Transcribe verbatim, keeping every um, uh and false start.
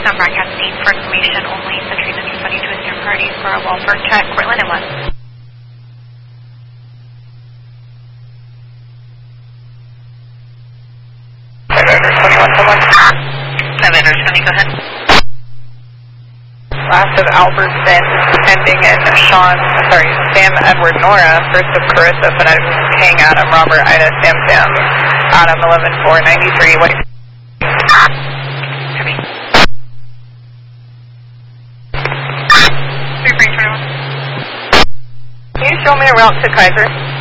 on broadcast scene for information only. Century Central seventy-two is your parties for a Walford check. Portland and one. twenty-one to one. seven or twenty, go ahead. Last of Albertson, ending in Sean, sorry, Sam Edward Nora, first of Carissa, phonetic King Adam Robert Ida Sam Sam, Adam eleven four ninety-three, what? Heavy. three three twenty-one. Can you show me a route to Kaiser?